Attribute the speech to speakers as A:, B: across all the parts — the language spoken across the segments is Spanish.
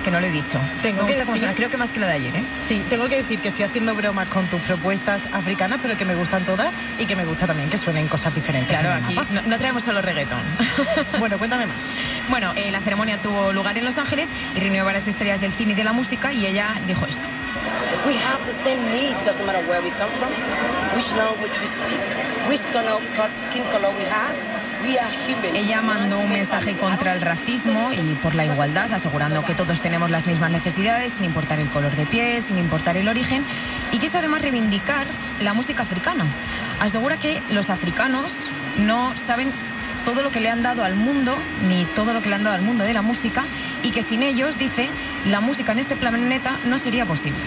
A: que no lo he dicho. Me gusta cómo suena, creo que más que la de ayer, ¿eh?
B: Sí, tengo que decir que estoy haciendo bromas con tus propuestas africanas, pero que me gustan todas y que me gusta también que suenen cosas diferentes.
A: Claro, aquí no traemos solo reggaetón.
B: Bueno, cuéntame más.
A: Bueno, la ceremonia tuvo lugar en Los Ángeles y reunió a varias estrellas del cine y de la música, y ella dijo esto.
C: We have the same needs, doesn't matter where we come from, which language we speak, which skin color we have. We are human.
A: Ella mandó un mensaje contra el racismo y por la igualdad, asegurando que todos tenemos las mismas necesidades, sin importar el color de piel, sin importar el origen, y quiso además reivindicar la música africana. Asegura que los africanos no saben todo lo que le han dado al mundo, ni todo lo que le han dado al mundo de la música, y que sin ellos, dice, la música en este planeta no sería posible.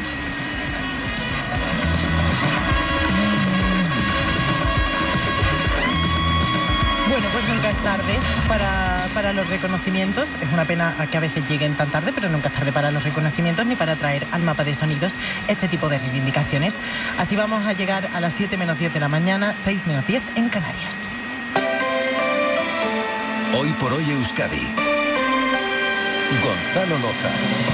B: Bueno, pues nunca es tarde para los reconocimientos. Es una pena que a veces lleguen tan tarde, pero nunca es tarde para los reconocimientos ni para traer al mapa de sonidos este tipo de reivindicaciones. Así vamos a llegar a las 7 menos 10 de la mañana, 6 menos 10 en Canarias.
D: Hoy por hoy Euskadi. Gonzalo Loza.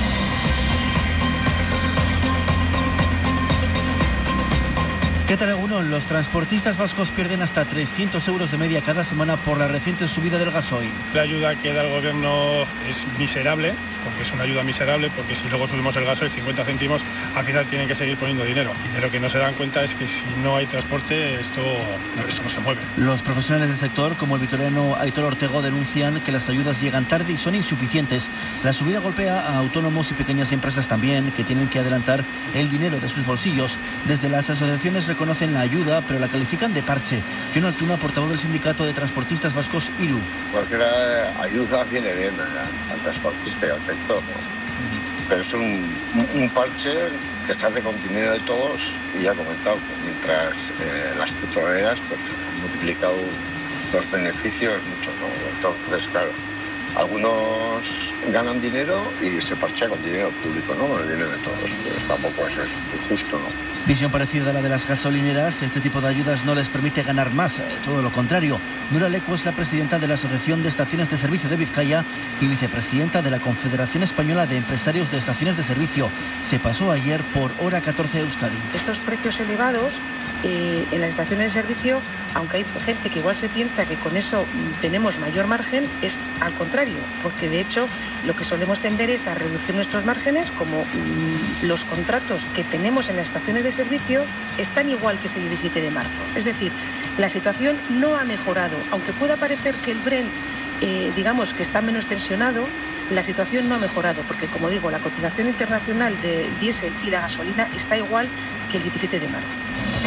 E: ¿Qué tal, alguno? Los transportistas vascos pierden hasta 300 euros de media cada semana por la reciente subida del gasoil.
F: La ayuda que da el gobierno es miserable, porque es una ayuda miserable, porque si luego subimos el gasoil 50 céntimos, al final tienen que seguir poniendo dinero. Y de lo que no se dan cuenta es que si no hay transporte, esto no se mueve.
E: Los profesionales del sector, como el vitoriano Aitor Ortego, denuncian que las ayudas llegan tarde y son insuficientes. La subida golpea a autónomos y pequeñas empresas también, que tienen que adelantar el dinero de sus bolsillos. Desde las asociaciones reconocen la ayuda, pero la califican de parche. Jon Altuna, portavoz del sindicato de transportistas vascos IRU.
G: Cualquier ayuda viene bien al transportista y al sector, ¿no? Pero es un parche que se hace con dinero de todos, y ya he comentado que mientras las petroleras pues, han multiplicado los beneficios mucho, ¿no? Entonces, claro, algunos ganan dinero y se parchea con dinero público, ¿no? Con el dinero de todos. Pues tampoco es justo, ¿no?
E: Visión parecida a la de las gasolineras. Este tipo de ayudas no les permite ganar más, todo lo contrario. Nura Leco es la presidenta de la Asociación de Estaciones de Servicio de Vizcaya y vicepresidenta de la Confederación Española de Empresarios de Estaciones de Servicio. Se pasó ayer por hora 14 a Euskadi.
H: Estos precios elevados en las estaciones de servicio, aunque hay gente que igual se piensa que con eso tenemos mayor margen, es al contrario, porque de hecho lo que solemos tender es a reducir nuestros márgenes, como los contratos que tenemos en las estaciones de servicio están igual que ese 17 de marzo. Es decir, la situación no ha mejorado, aunque pueda parecer que el Brent, digamos que está menos tensionado, la situación no ha mejorado, porque como digo, la cotización internacional del diésel y la gasolina está igual que el 17 de marzo.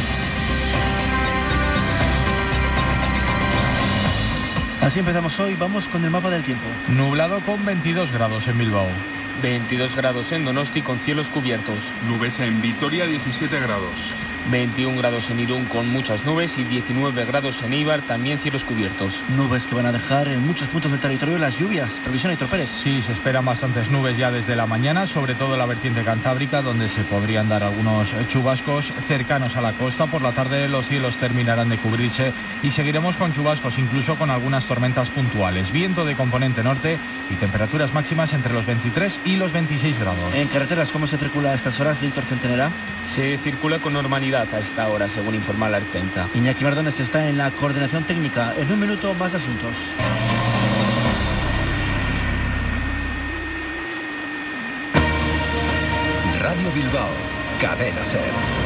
E: Así empezamos hoy, vamos con el mapa del tiempo.
I: Nublado con 22 grados en Bilbao.
J: 22 grados en Donosti con cielos cubiertos.
K: Nubes en Vitoria, 17 grados.
J: 21 grados en Irún con muchas nubes y 19 grados en Eibar, también cielos cubiertos.
E: Nubes que van a dejar en muchos puntos del territorio las lluvias. Previsión, Aitor Pérez.
I: Sí, se esperan bastantes nubes ya desde la mañana, sobre todo en la vertiente cantábrica, donde se podrían dar algunos chubascos cercanos a la costa. Por la tarde los cielos terminarán de cubrirse y seguiremos con chubascos, incluso con algunas tormentas puntuales. Viento de componente norte y temperaturas máximas entre los 23 y los 26 grados.
E: En carreteras, ¿cómo se circula a estas horas, Víctor Centenera?
J: Se circula con normalidad a esta hora, según informa la Ertzaintza.
E: Iñaki Mardones está en la coordinación técnica. En un minuto, más asuntos.
D: Radio Bilbao, Cadena SER.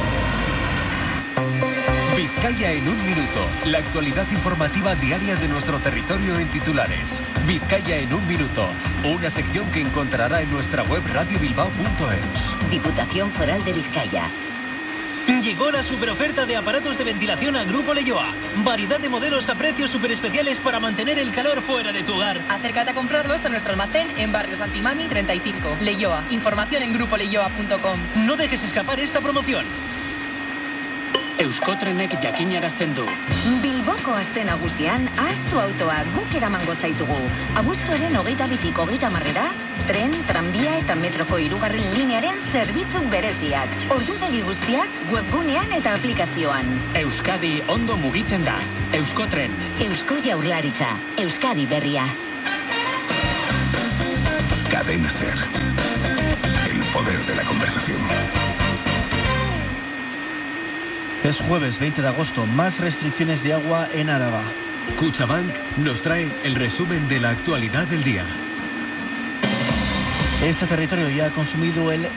L: Vizcaya en un minuto. La actualidad informativa diaria de nuestro territorio en titulares. Vizcaya en un minuto. Una sección que encontrará en nuestra web radiobilbao.es.
M: Diputación Foral de Vizcaya.
N: Llegó la superoferta de aparatos de ventilación a Grupo Leioa. Variedad de modelos a precios super especiales para mantener el calor fuera de tu hogar.
O: Acércate a comprarlos a nuestro almacén en Barrio Santimami 35. Leioa. Información en grupoleioa.com.
N: No dejes escapar esta promoción.
P: Euskotrenek jakinarazten du.
M: Bilboko aste nagusian ahaztu autoa guk eramango zaitugu. Abuztuaren 22tik 30 tren, tranbia eta metroko 3. linearen zerbitzuk bereziak. Ordutegi guztiak webgunean eta aplikazioan.
P: Euskadi ondo mugitzen da. Euskotren.
M: Eusko Jaurlaritza. Euskadi berria.
D: Cadena SER. El poder de la conversación.
E: Es jueves 20 de agosto, más restricciones de agua en Araba.
L: Cuchabank nos trae el resumen de la actualidad del día.
E: Este territorio ya ha consumido el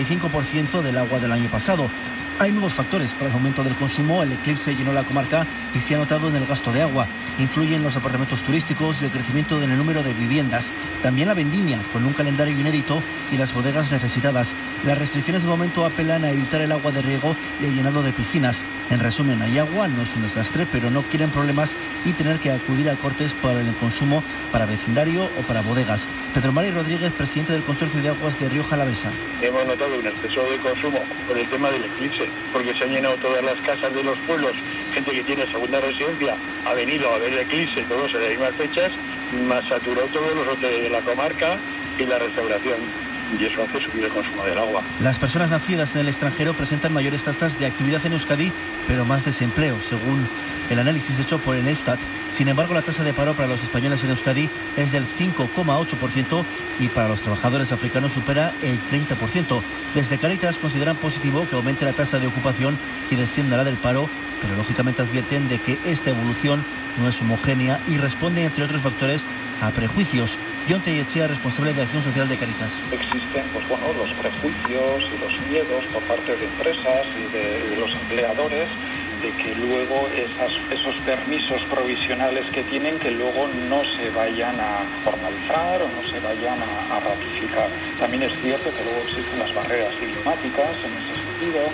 E: 75% del agua del año pasado. Hay nuevos factores para el aumento del consumo. El eclipse llenó la comarca y se ha notado en el gasto de agua. Influyen los apartamentos turísticos y el crecimiento del número de viviendas. También la vendimia, con un calendario inédito, y las bodegas necesitadas. Las restricciones de momento apelan a evitar el agua de riego y el llenado de piscinas. En resumen, hay agua, no es un desastre, pero no quieren problemas y tener que acudir a cortes para el consumo, para vecindario o para bodegas. Pedro Mari Rodríguez, presidente del Consorcio de Aguas de Rioja Alavesa.
Q: Hemos notado un exceso de consumo por el tema del eclipse, porque se han llenado todas las casas de los pueblos, gente que tiene segunda residencia ha venido a ver el eclipse, todos en las mismas fechas, más saturó todos los hoteles de la comarca y la restauración, y eso hace subir el consumo del agua.
E: Las personas nacidas en el extranjero presentan mayores tasas de actividad en Euskadi, pero más desempleo, según el análisis hecho por el Eustat. Sin embargo, la tasa de paro para los españoles en Euskadi es del 5,8% y para los trabajadores africanos supera el 30%. Desde Cáritas consideran positivo que aumente la tasa de ocupación y descienda la del paro, pero lógicamente advierten de que esta evolución no es homogénea y responde, entre otros factores, a prejuicios. John Tellechea, responsable de Acción Social de Cáritas.
R: Existen los prejuicios y los miedos por parte de empresas y de los empleadores de que luego esos permisos provisionales que tienen que luego no se vayan a formalizar o no se vayan a ratificar. También es cierto que luego existen las barreras idiomáticas en ese sentido.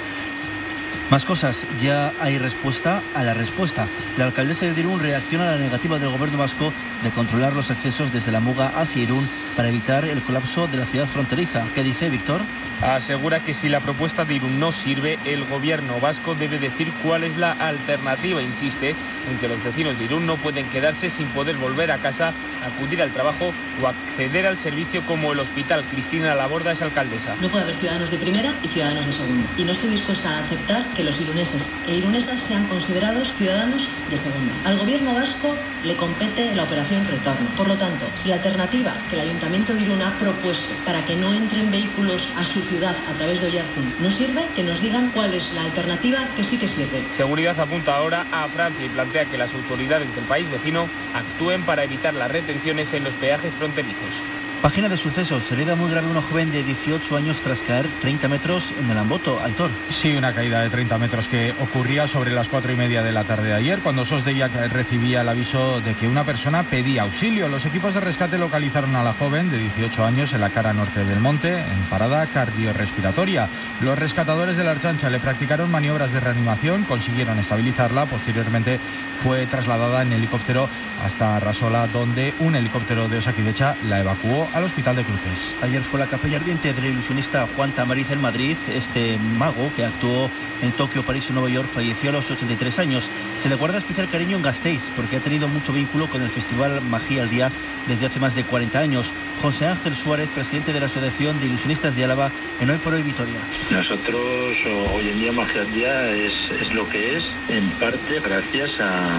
E: Más cosas, ya hay respuesta a la respuesta. La alcaldesa de Irún reacciona a la negativa del gobierno vasco de controlar los accesos desde la Muga hacia Irún para evitar el colapso de la ciudad fronteriza. ¿Qué dice Víctor?
J: Asegura que si la propuesta de Irún no sirve, el gobierno vasco debe decir cuál es la alternativa. Insiste en que los vecinos de Irún no pueden quedarse sin poder volver a casa, acudir al trabajo o acceder al servicio como el hospital. Cristina Laborda es alcaldesa.
S: No puede haber ciudadanos de primera y ciudadanos de segunda. Y no estoy dispuesta a aceptar que los iruneses e irunesas sean considerados ciudadanos de segunda. Al gobierno vasco le compete la operación retorno. Por lo tanto, si la alternativa que el Ayuntamiento de Irún ha propuesto para que no entren vehículos a su ciudad a través de Oyarzún no sirve, que nos digan cuál es la alternativa que sí que sirve.
J: Seguridad apunta ahora a Francia y plantea que las autoridades del país vecino actúen para evitar las retenciones en los peajes fronterizos.
E: Página de sucesos. Herida muy grave una joven de 18 años tras caer 30 metros en el Amboto. Aitor.
I: Sí, una caída de 30 metros que ocurría sobre las 4:30 de la tarde de ayer, cuando SOS Deiak recibía el aviso de que una persona pedía auxilio. Los equipos de rescate localizaron a la joven de 18 años en la cara norte del monte, en parada cardiorrespiratoria. Los rescatadores de la Ertzaintza le practicaron maniobras de reanimación, consiguieron estabilizarla. Posteriormente fue trasladada en helicóptero hasta Arrasola, donde un helicóptero de Osakidecha la evacuó al Hospital de Cruces.
E: Ayer fue la capilla ardiente del ilusionista Juan Tamariz en Madrid. Este mago, que actuó en Tokio, París y Nueva York, falleció a los 83 años. Se le guarda especial cariño en Gasteiz, porque ha tenido mucho vínculo con el Festival Magia al Día desde hace más de 40 años. José Ángel Suárez, presidente de la Asociación de Ilusionistas de Álava, en Hoy por Hoy Vitoria.
T: Nosotros hoy en día Magia al Día es lo que es, en parte gracias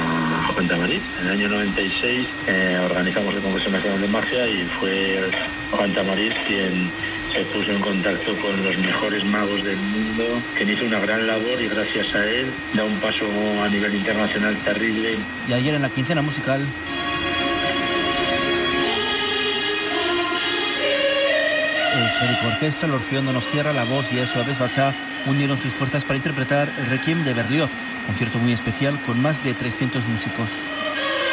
T: a Juan Tamariz. En el año 96 organizamos el Congreso Nacional de Magia y fue Juan Tamariz quien se puso en contacto con los mejores magos del mundo, quien hizo una gran labor y gracias a él da un paso a nivel internacional terrible.
E: Y ayer en la quincena musical... Euskadi Orquestra, el Orfeón Donostiarra, La Voz y Eso Aves Bachá unieron sus fuerzas para interpretar el Requiem de Berlioz, concierto muy especial con más de 300 músicos.